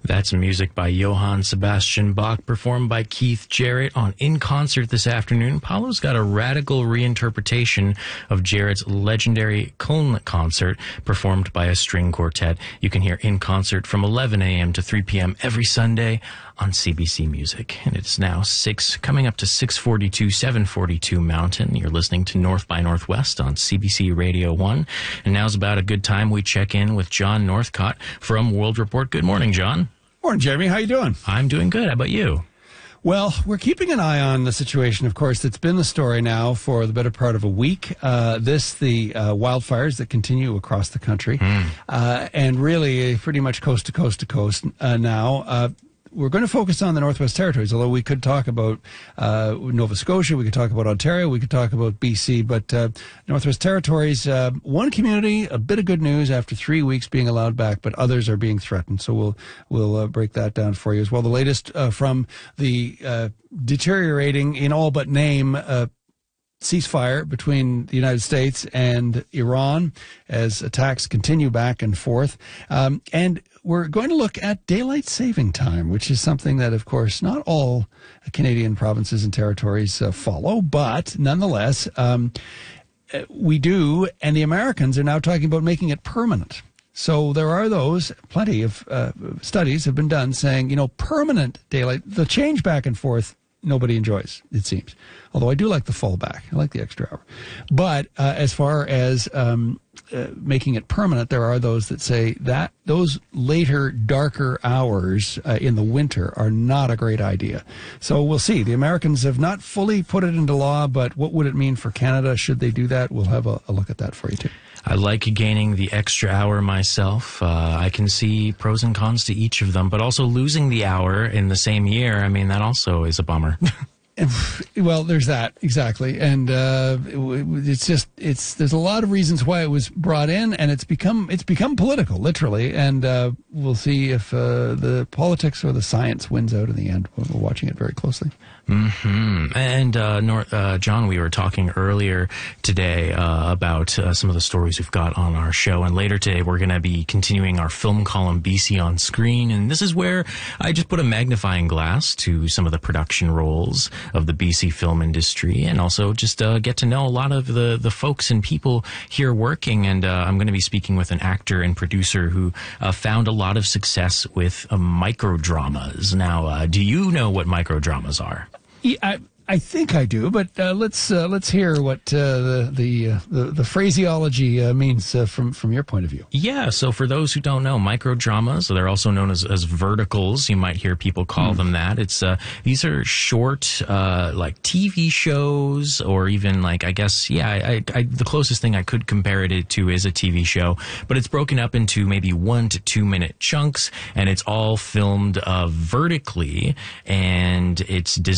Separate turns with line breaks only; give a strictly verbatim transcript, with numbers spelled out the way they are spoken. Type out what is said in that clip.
That's music by Johann Sebastian Bach, performed by Keith Jarrett on In Concert this afternoon. Paulo's got a radical reinterpretation of Jarrett's legendary Köln concert, performed by a string quartet. You can hear In Concert from eleven a.m. to three p.m. every Sunday on C B C Music. And it's now six, coming up to six forty-two, seven forty-two Mountain. You're listening to North by Northwest on C B C Radio one. And now's about a good time we check in with John Northcott from World Report. Good morning, John.
Morning, Jeremy. How you doing?
I'm doing good. How about you?
Well, we're keeping an eye on the situation, of course. It's been the story now for the better part of a week. Uh, this, the uh, wildfires that continue across the country, mm. uh, and really pretty much coast to coast to coast uh, now. Uh, We're going to focus on the Northwest Territories, although we could talk about uh, Nova Scotia, we could talk about Ontario, we could talk about B C, but uh, Northwest Territories, uh, one community, a bit of good news after three weeks being allowed back, but others are being threatened. So we'll we'll uh, break that down for you as well. The latest uh, from the uh, deteriorating, in all but name, uh, ceasefire between the United States and Iran as attacks continue back and forth. Um, and we're going to look at daylight saving time, which is something that, of course, not all Canadian provinces and territories uh, follow, but nonetheless, um, we do, and the Americans are now talking about making it permanent. So there are those, plenty of uh, studies have been done saying, you know, permanent daylight, the change back and forth, nobody enjoys, it seems. Although I do like the fallback. I like the extra hour. But uh, as far as um, uh, making it permanent, there are those that say that those later, darker hours uh, in the winter are not a great idea. So we'll see. The Americans have not fully put it into law, but what would it mean for Canada should they do that? We'll have a, a look at that for you, too.
I like gaining the extra hour myself. Uh, I can see pros and cons to each of them, but also losing the hour in the same year, I mean, that also is a bummer.
Well, there's that, exactly. And uh, it, it's just, it's there's a lot of reasons why it was brought in, and it's become it's become political, literally. And uh, we'll see if uh, the politics or the science wins out in the end. We're watching it very closely.
Mm-hmm. And, uh, Nor- uh, John, we were talking earlier today uh, about uh, some of the stories we've got on our show. And later today, we're going to be continuing our film column, B C on Screen. And this is where I just put a magnifying glass to some of the production roles of the B C film industry, and also just uh, get to know a lot of the, the folks and people here working. And uh, I'm going to be speaking with an actor and producer who uh, found a lot of success with uh, microdramas. Now, uh, do you know what microdramas are?
Yeah, I, I think I do, but uh, let's uh, let's hear what uh, the the, uh, the the phraseology uh, means uh, from from your point of view.
Yeah, so for those who don't know, microdramas, they're also known as, as verticals. You might hear people call mm. them that. It's uh, these are short, uh, like T V shows, or even like I guess yeah, I, I, the closest thing I could compare it to is a T V show, but it's broken up into maybe one to two minute chunks, and it's all filmed uh, vertically, and it's designed